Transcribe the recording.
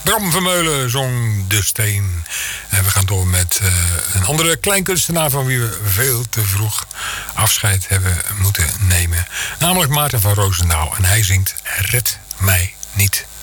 Bram Vermeulen zong De Steen. En we gaan door met een andere kleinkunstenaar van wie we veel te vroeg afscheid hebben moeten nemen. Namelijk Maarten van Roosendaal. En hij zingt Red mij niet.